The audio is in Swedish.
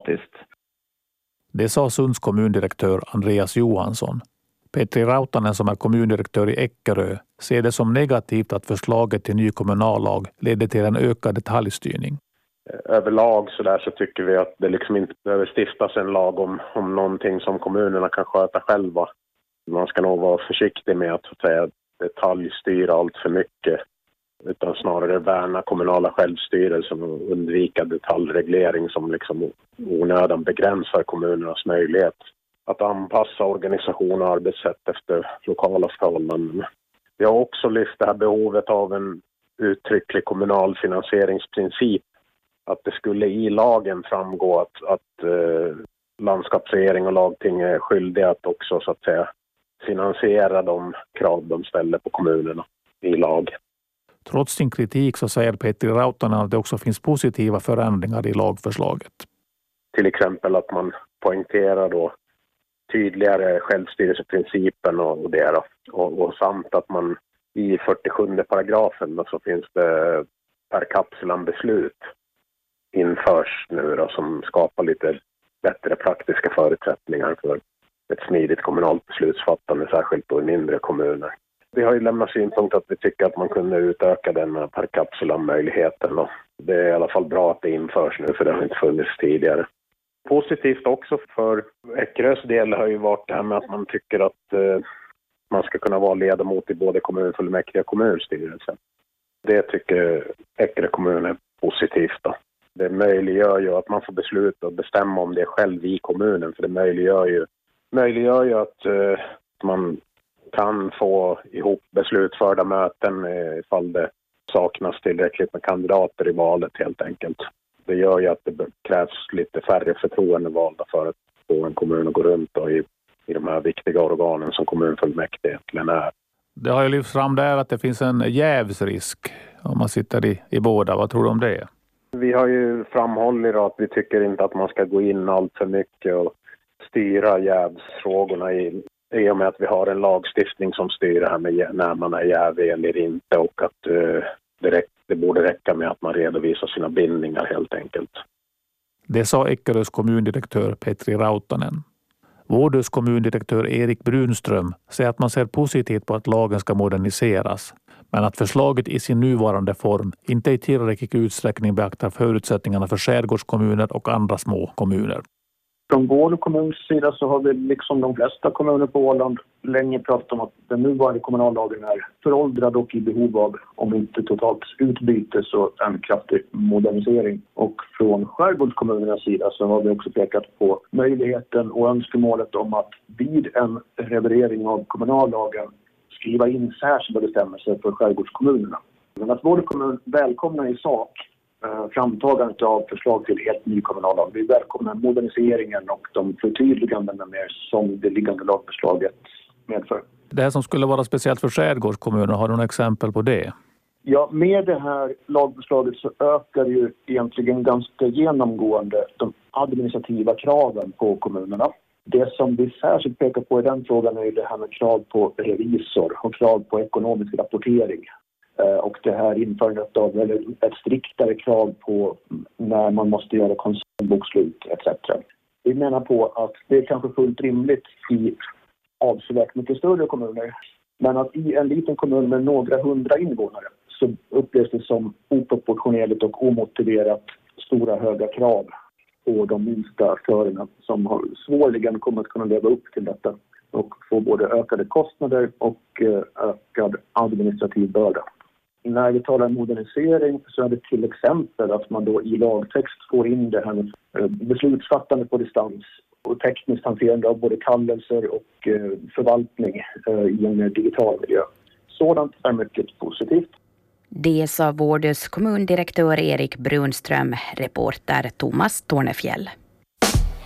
problematiskt. Det sa Sunds kommundirektör Andreas Johansson. Petri Rautanen som är kommundirektör i Eckerö ser det som negativt att förslaget till ny kommunallag leder till en ökad detaljstyrning. Överlag så tycker vi att det liksom inte behöver stiftas en lag om någonting som kommunerna kan sköta själva. Man ska nog vara försiktig med att säga detaljstyra allt för mycket, utan snarare värna kommunala självstyrelsen och undvika detaljreglering som liksom onödan begränsar kommunernas möjlighet att anpassa organisation och arbetssätt efter lokala förhållanden. Vi har också lyft det här behovet av en uttrycklig kommunal finansieringsprincip. Att det skulle i lagen framgå att landskapsregering och lagting är skyldiga att också så att säga finansiera de krav de ställer på kommunerna i lag. Trots sin kritik så säger Petri Rautanen att det också finns positiva förändringar i lagförslaget. Till exempel att man poängterar då tydligare självstyrelseprincipen och det då. Och samt att man i 47 paragrafen då, så finns det per capsulam beslut införs nu då, som skapar lite bättre praktiska förutsättningar för ett smidigt kommunalt beslutsfattande, särskilt då i mindre kommuner. Vi har ju lämnat synpunkt att vi tycker att man kunde utöka den per capsulam-möjligheten. Och det är i alla fall bra att det införs nu, för det har inte funnits tidigare. Positivt också för Eckerös del har ju varit det här med att man tycker att man ska kunna vara ledamot i både kommunfullmäktige och kommunstyrelse. Det tycker Eckerö kommun är positivt då. Det möjliggör ju att man får besluta och bestämma om det själv i kommunen, för det möjliggör ju att man kan få ihop beslutförda möten ifall det saknas tillräckligt med kandidater i valet helt enkelt. Det gör ju att det krävs lite färre förtroendevalda för att få en kommun att gå runt och i de här viktiga organen som kommunfullmäktige egentligen är. Det har ju lyfts fram där att det finns en jävsrisk om man sitter i båda. Vad tror du om det? Vi har ju framhållit att vi tycker inte att man ska gå in allt för mycket och styra jävsfrågorna i och med att vi har en lagstiftning som styr det här med när man är jävig eller inte, och att det borde räcka med att man redovisar sina bindningar helt enkelt. Det sa Eckerös kommundirektör Petri Rautanen. Vårdös kommundirektör Erik Brunström säger att man ser positivt på att lagen ska moderniseras, men att förslaget i sin nuvarande form inte i tillräcklig utsträckning beaktar förutsättningarna för skärgårdskommuner och andra små kommuner. Från vår kommuns sida så har vi liksom de flesta kommuner på Åland länge pratat om att den nuvarande kommunallagen är föråldrad och i behov av, om inte totalt utbyte, så en kraftig modernisering. Och från skärgårdskommunernas sida så har vi också pekat på möjligheten och önskemålet om att vid en revidering av kommunallagen skriva in särskilda bestämmelser för skärgårdskommunerna. Men att vår kommun välkomnar i sak framtagandet av förslag till helt ny kommunallag. Vi välkomnar moderniseringen och de förtydligandena mer som det liggande lagförslaget medför. Det här som skulle vara speciellt för skärgårdskommuner, har du några exempel på det? Ja, med det här lagförslaget så ökar ju egentligen ganska genomgående de administrativa kraven på kommunerna. Det som vi särskilt pekar på i den frågan är det här med krav på revisor och krav på ekonomisk rapportering. Och det här införandet av ett striktare krav på när man måste göra koncernbokslut etc. Vi menar på att det är kanske fullt rimligt i avsevärt mycket större kommuner. Men att i en liten kommun med några hundra invånare så upplevs det som oproportionerligt och omotiverat stora höga krav på de minsta aktörerna som har svårligen kommer att kunna leva upp till detta och få både ökade kostnader och ökad administrativ börda. När vi talar om modernisering så är det till exempel att man då i lagtext får in det här med beslutsfattande på distans och tekniskt hanterande av både kallelser och förvaltning i en digital miljö. Sådant är mycket positivt. Det sa Vårdös kommundirektör Erik Brunström, reporter Thomas Tornefjäll.